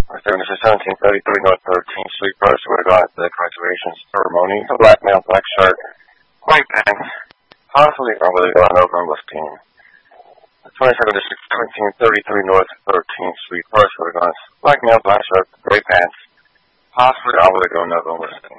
This is 1733 North 13th Street. First, would have gone to the graduation ceremony. A black male, black shirt, white pants, possibly probably gone over and was teen. The 22nd District, 1733 North 13th Street. First, would have gone black male, black shirt, gray pants, possibly probably gone over and was teen.